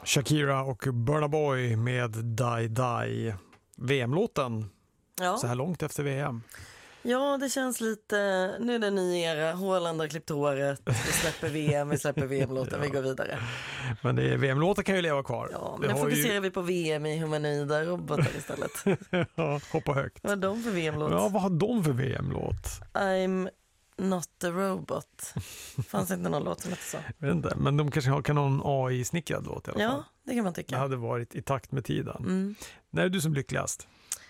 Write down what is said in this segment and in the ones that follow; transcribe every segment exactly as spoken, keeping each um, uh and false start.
Shakira och Burna Boy med Die Die. V M-låten. Ja. Så här långt efter V M. Ja, det känns lite... Nu är det en ny era. Håland har klippt håret. Vi släpper V M, vi släpper V M-låten, ja. Vi går vidare. Men det är, V M-låten kan ju leva kvar. Ja, men nu fokuserar ju... vi på V M i humanoida robotar istället. Ja, hoppa högt. Vad har de för V M-låt? Ja, vad har de för V M-låt? I'm not a robot. Fanns inte någon låt som hette så? Jag vet inte, men de kanske har kan någon A I-snickrad låt i alla fall. Ja, det kan man tycka. Det hade varit i takt med tiden. Mm. När är du som lyckligast?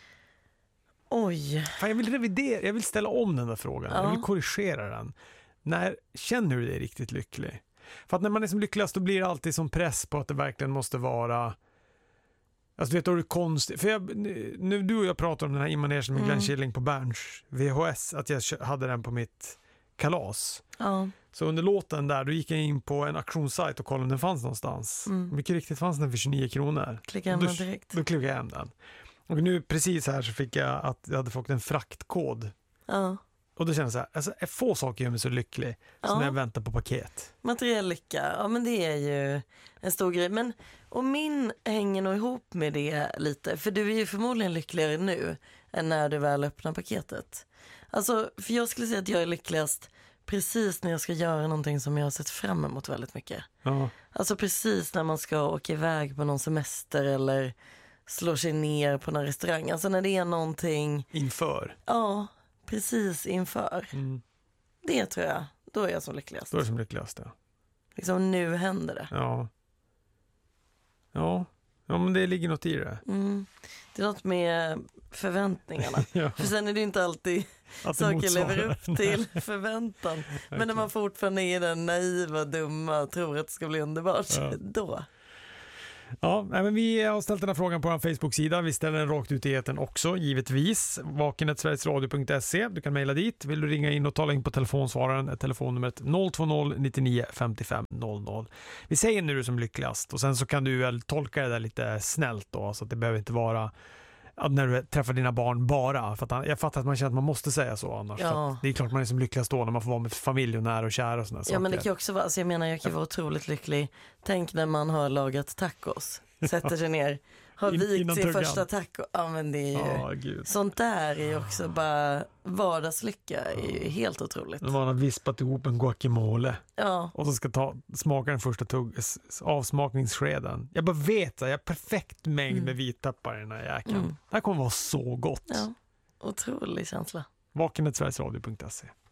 Oj. Fan, jag vill revidera, jag vill ställa om den där frågan. Ja. Jag vill korrigera den. När känner du dig riktigt lycklig? För att när man är som lyckligast då blir det alltid som press på att det verkligen måste vara... Alltså du vet, då är det konstigt. För jag, nu du och jag pratar om den här Immaneration med mm. Glenn Killing på Berns V H S, att jag hade den på mitt kalas. Ja. Så under låten där, då gick jag in på en auktionssajt och kollade om den fanns någonstans. Mm. Mycket riktigt fanns den för tjugonio kronor. Klicka hem den direkt. Då klickade jag hem den. Och nu precis här så fick jag att jag hade fått en fraktkod. Ja. Och då kände jag så här, alltså, få saker gör mig så lycklig som ja. när jag väntar på paket. Materiell lycka, ja men det är ju en stor grej. Men, och min hänger nog ihop med det lite. För du är ju förmodligen lyckligare nu än när du väl öppnar paketet. Alltså, för jag skulle säga att jag är lyckligast precis när jag ska göra någonting som jag har sett fram emot väldigt mycket. Ja. Alltså precis när man ska åka iväg på någon semester eller slår sig ner på någon restaurang. Alltså när det är någonting... Inför? Ja, precis inför. Mm. Det tror jag. Då är jag som lyckligast. Då är jag som lyckligast, ja. Liksom nu händer det. Ja. Ja. Ja, men det ligger något i det. Mm. Det är något med förväntningarna. Ja. För sen är det inte alltid att saker lever upp till förväntan. Men okay. När man fortfarande är den naiva, dumma och tror att det ska bli underbart, ja. Då... Ja, men vi har ställt den här frågan på vår Facebook-sida. Vi ställer den rakt ut i etern också, givetvis. vaken snabel-a sverigesradio punkt se. Du kan mejla dit. Vill du ringa in och tala in på telefonsvararen, telefonnumret noll två noll nio nio fem fem noll noll. Vi säger nu du som lyckligast och sen så kan du väl tolka det där lite snällt då, så att det behöver inte vara att när du träffar dina barn bara. För att jag fattar att man känner att man måste säga så annars. Ja. Det är klart man är som lyckligast då när man får vara med familj och nära och kära och sådana saker. Ja, men det kan också vara, alltså jag menar jag kan vara otroligt lycklig. Tänk när man har lagat tacos. Sätter sig ner. Har In, vikt sin tuggan. första taco. Ja, men det är ju... Oh, Gud. Sånt där är ju också bara... Vardagslycka är ju helt otroligt. När man har vispat ihop en guacamole. Ja. Och så ska ta, smaka den första tugg, avsmakningsskeden. Jag bara vet att jag har perfekt mängd mm. med vitpeppar i den här jäkeln. Mm. Det här kommer vara så gott. Ja, otrolig känsla. vaken snabel-a sverigesradio punkt se